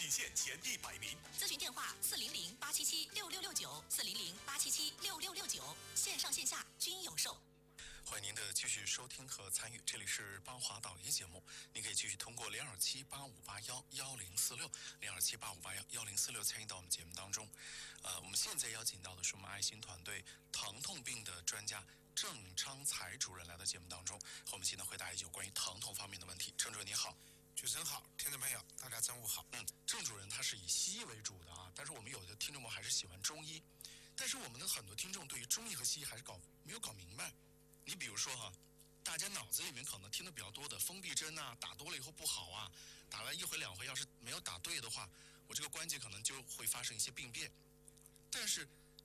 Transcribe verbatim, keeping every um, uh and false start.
线前一百名。 咨询电话：四零零八七七六六六九，四零零八七七六六六九，线上线下均有售。 欢迎您的继续收听和参与，这里是邦华导医节目，您可以继续通过零二七八五八幺幺零四六零二七八五八幺幺零四六参与到我们节目当中。呃，我们现在邀请到的是我们爱心团队疼痛病的专家郑昌才主任来到节目当中，和我们现在回答一些有关于疼痛方面的问题。郑主任你好。 主持人好，听众朋友大家中午好。 嗯，郑主任他是以西医为主的啊，但是我们有的听众们还是喜欢中医，但是我们的很多听众对于中医和西医还是搞没有搞明白。你比如说哈、啊，大家脑子里面可能听的比较多的封闭针啊，打多了以后不好啊，打了一回两回，要是没有打对的话，我这个关节可能就会发生一些病变。但是